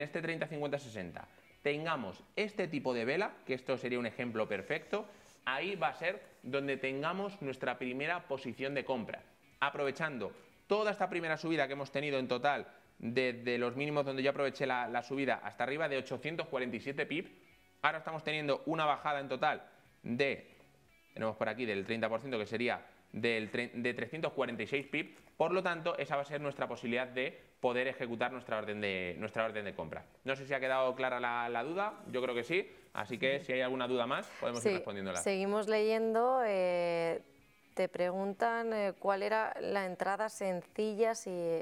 este 30, 50, 60 tengamos este tipo de vela, que esto sería un ejemplo perfecto, ahí va a ser donde tengamos nuestra primera posición de compra, aprovechando toda esta primera subida que hemos tenido en total desde los mínimos donde yo aproveché la subida hasta arriba de 847 pips. Ahora estamos teniendo una bajada en total tenemos por aquí del 30%, que sería de 346 pips. Por lo tanto, esa va a ser nuestra posibilidad de poder ejecutar nuestra orden de compra. No sé si ha quedado clara la duda, yo creo que sí, así que si hay alguna duda más podemos ir respondiéndola. Seguimos leyendo. Te preguntan cuál era la entrada sencilla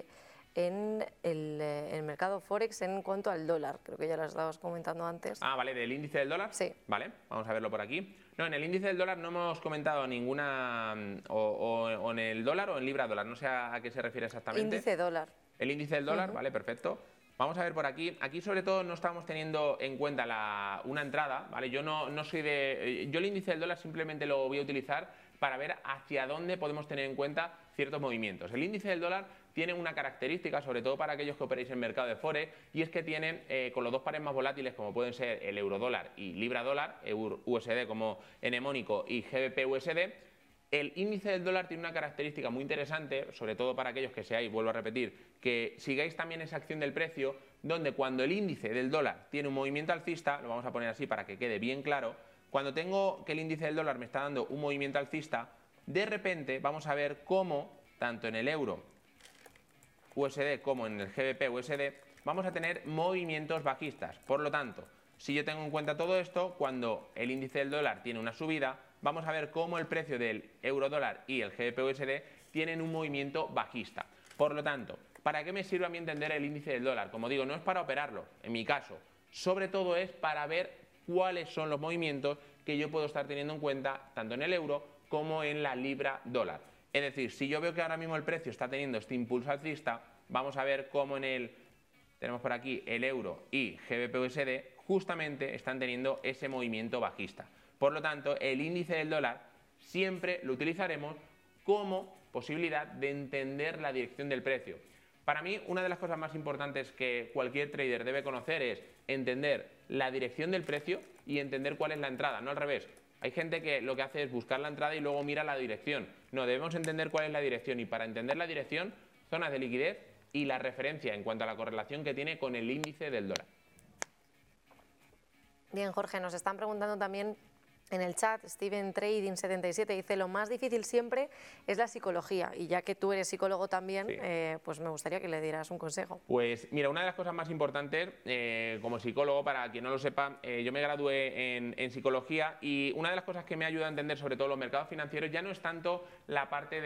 en el mercado Forex en cuanto al dólar. Creo que ya lo estabas comentando antes. Ah, vale, ¿del índice del dólar? Sí. Vale, vamos a verlo por aquí. No, en el índice del dólar no hemos comentado ninguna, o en el dólar o en libra dólar, no sé a qué se refiere exactamente. Índice dólar. El índice del dólar, vale, perfecto. Vamos a ver por aquí. Aquí sobre todo no estamos teniendo en cuenta una entrada, ¿vale? Yo no soy yo el índice del dólar simplemente lo voy a utilizar para ver hacia dónde podemos tener en cuenta ciertos movimientos. El índice del dólar tiene una característica, sobre todo para aquellos que operéis en mercado de Forex, y es que tiene con los dos pares más volátiles, como pueden ser el euro dólar y libra dólar, EUR-USD como mnemónico y GBP-USD, el índice del dólar tiene una característica muy interesante, sobre todo para aquellos que seáis, vuelvo a repetir, que sigáis también esa acción del precio, donde cuando el índice del dólar tiene un movimiento alcista, lo vamos a poner así para que quede bien claro, cuando tengo que el índice del dólar me está dando un movimiento alcista, de repente vamos a ver cómo, tanto en el euro USD como en el GBP USD, vamos a tener movimientos bajistas. Por lo tanto, si yo tengo en cuenta todo esto, cuando el índice del dólar tiene una subida, vamos a ver cómo el precio del euro dólar y el GBP USD tienen un movimiento bajista. Por lo tanto, ¿para qué me sirve a mí entender el índice del dólar? Como digo, no es para operarlo, en mi caso, sobre todo es para ver cuáles son los movimientos que yo puedo estar teniendo en cuenta tanto en el euro como en la libra dólar. Es decir, si yo veo que ahora mismo el precio está teniendo este impulso alcista, vamos a ver cómo tenemos por aquí el euro y GBP-USD justamente están teniendo ese movimiento bajista. Por lo tanto, el índice del dólar siempre lo utilizaremos como posibilidad de entender la dirección del precio. Para mí, una de las cosas más importantes que cualquier trader debe conocer es entender la dirección del precio y entender cuál es la entrada, no al revés. Hay gente que lo que hace es buscar la entrada y luego mira la dirección. No, debemos entender cuál es la dirección, y para entender la dirección, zonas de liquidez y la referencia en cuanto a la correlación que tiene con el índice del dólar. Bien, Jorge, nos están preguntando también en el chat, Steven Trading 77 dice: lo más difícil siempre es la psicología, y ya que tú eres psicólogo también, sí, pues me gustaría que le dieras un consejo. Pues mira, una de las cosas más importantes como psicólogo, para quien no lo sepa, yo me gradué en psicología, y una de las cosas que me ayuda a entender sobre todo los mercados financieros ya no es tanto la parte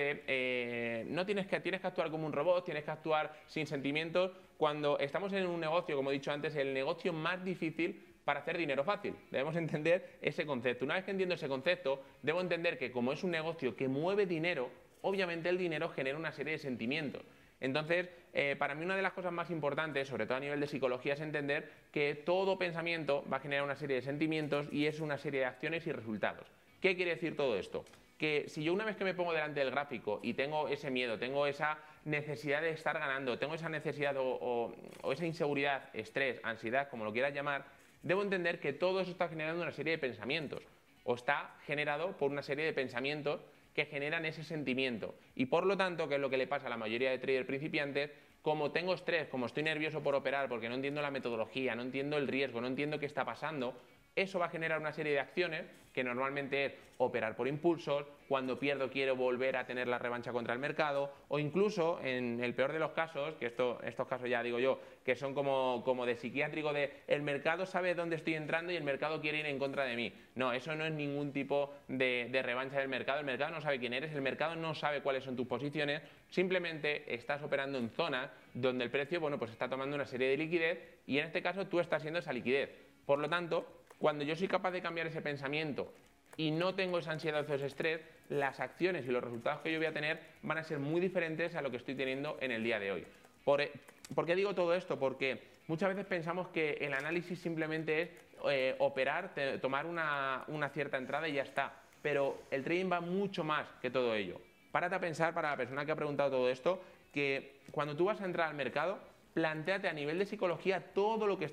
de tienes que actuar como un robot, tienes que actuar sin sentimientos. Cuando estamos en un negocio, como he dicho antes, el negocio más difícil para hacer dinero fácil. Debemos entender ese concepto. Una vez que entiendo ese concepto, debo entender que como es un negocio que mueve dinero, obviamente el dinero genera una serie de sentimientos. Entonces, para mí una de las cosas más importantes, sobre todo a nivel de psicología, es entender que todo pensamiento va a generar una serie de sentimientos y es una serie de acciones y resultados. ¿Qué quiere decir todo esto? Que si yo una vez que me pongo delante del gráfico y tengo ese miedo, tengo esa necesidad de estar ganando, tengo esa necesidad o esa inseguridad, estrés, ansiedad, como lo quieras llamar, debo entender que todo eso está generando una serie de pensamientos, o está generado por una serie de pensamientos que generan ese sentimiento. Y por lo tanto, que es lo que le pasa a la mayoría de traders principiantes, como tengo estrés, como estoy nervioso por operar, porque no entiendo la metodología, no entiendo el riesgo, no entiendo qué está pasando, eso va a generar una serie de acciones que normalmente es operar por impulsos, cuando pierdo quiero volver a tener la revancha contra el mercado, o incluso, en el peor de los casos, que estos casos ya digo yo, que son como de psiquiátrico, de el mercado sabe dónde estoy entrando y el mercado quiere ir en contra de mí. No, eso no es ningún tipo de revancha del mercado. El mercado no sabe quién eres, el mercado no sabe cuáles son tus posiciones, simplemente estás operando en zonas donde el precio, bueno, pues está tomando una serie de liquidez, y en este caso tú estás siendo esa liquidez. Por lo tanto, cuando yo soy capaz de cambiar ese pensamiento y no tengo esa ansiedad o ese estrés, las acciones y los resultados que yo voy a tener van a ser muy diferentes a lo que estoy teniendo en el día de hoy. ¿Por qué digo todo esto? Porque muchas veces pensamos que el análisis simplemente es operar, tomar una cierta entrada y ya está. Pero el trading va mucho más que todo ello. Párate a pensar, para la persona que ha preguntado todo esto, que cuando tú vas a entrar al mercado, plantéate a nivel de psicología todo lo que